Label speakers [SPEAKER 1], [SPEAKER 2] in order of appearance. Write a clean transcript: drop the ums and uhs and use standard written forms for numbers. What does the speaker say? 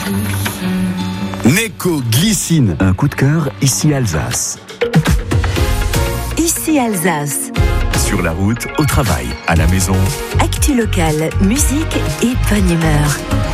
[SPEAKER 1] Neko Glycine.
[SPEAKER 2] Un coup de cœur, ici Alsace.
[SPEAKER 3] Ici Alsace.
[SPEAKER 2] Sur la route, au travail, à la maison.
[SPEAKER 3] Actu locale, musique et bonne humeur.